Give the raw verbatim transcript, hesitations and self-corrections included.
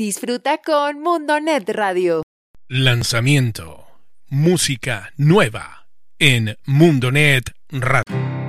Disfruta con Mundonet Radio. Lanzamiento. Música nueva en Mundonet Radio.